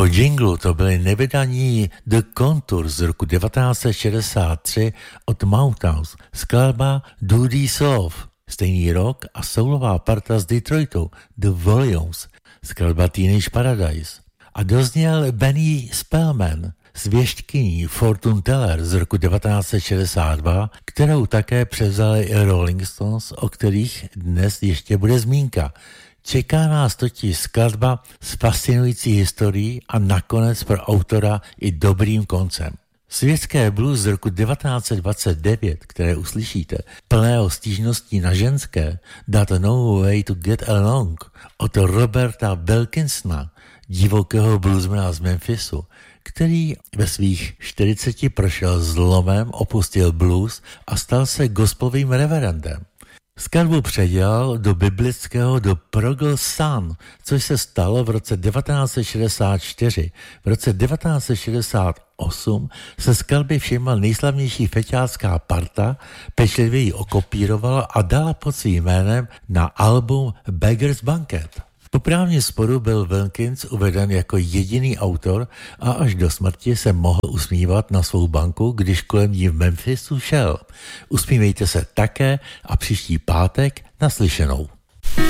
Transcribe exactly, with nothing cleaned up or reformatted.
Po jinglu to byly nevydaní The Contour z roku devatenáct set šedesát tři od Mountains, skladba Do This Love, stejný rok a soulová parta z Detroitu The Volumes, skladba Teenage Paradise. A dozněl Benny Spellman s věštkyní Fortune Teller z roku devatenáct set šedesát dva, kterou také převzali Rolling Stones, o kterých dnes ještě bude zmínka. Čeká nás totiž skladba s fascinující historií a nakonec pro autora i dobrým koncem. Světské blues z roku devatenáct set dvacet devět, které uslyšíte, plného stížností na ženské, That No Way to Get Along od Roberta Wilkinsona, divokého bluesmana z Memphisu, který ve svých čtyřiceti prošel zlomem, opustil blues a stal se gospelovým reverendem. Skladbu předělal do biblického do Prodigal Son, což se stalo v roce devatenáct set šedesát čtyři. V roce devatenáct set šedesát osm se skladby všimla nejslavnější feťácká parta, pečlivě ji okopírovala a dala pod svým jménem na album Beggar's Banquet. Po právním sporu byl Wilkins uveden jako jediný autor a až do smrti se mohl usmívat na svou banku, když kolem ní v Memphisu šel. Usmívejte se také a příští pátek naslyšenou.